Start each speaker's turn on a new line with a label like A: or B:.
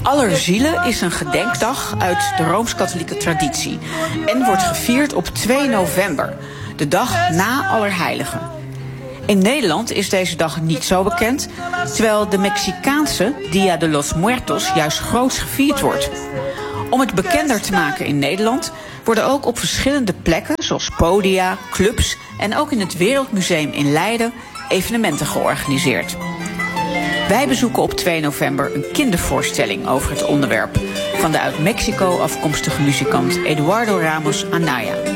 A: Allerzielen is een gedenkdag uit de Rooms-Katholieke traditie en wordt gevierd op 2 november, de dag na Allerheiligen. In Nederland is deze dag niet zo bekend, terwijl de Mexicaanse Dia de los Muertos juist groots gevierd wordt. Om het bekender te maken in Nederland worden ook op verschillende plekken, zoals podia, clubs en ook in het Wereldmuseum in Leiden, evenementen georganiseerd. Wij bezoeken op 2 november een kindervoorstelling over het onderwerp van de uit Mexico afkomstige muzikant Eduardo Ramos Anaya.